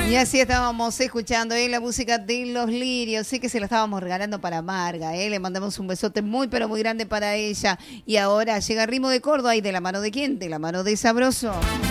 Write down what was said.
Y así estábamos escuchando la música de Los Lirios. Sí que se la estábamos regalando para Marga. Le mandamos un besote muy, pero muy grande para ella. Y ahora llega Ritmo de Córdoba. ¿Y de la mano de quién? De la mano de Sabroso.